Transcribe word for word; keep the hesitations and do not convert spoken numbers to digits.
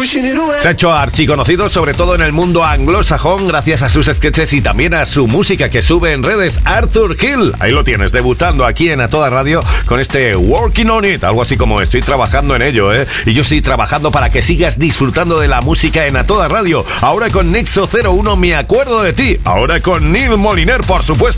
Se ha hecho archiconocido sobre todo en el mundo anglosajón gracias a sus sketches y también a su música que sube en redes. Arthur Hill, ahí lo tienes, debutando aquí en A Toda Radio con este Working on It, algo así como estoy trabajando en ello, ¿eh? Y yo estoy trabajando para que sigas disfrutando de la música en A Toda Radio. Ahora con Nexo cero uno, Me Acuerdo de Ti. Ahora con Neil Moliner, por supuesto.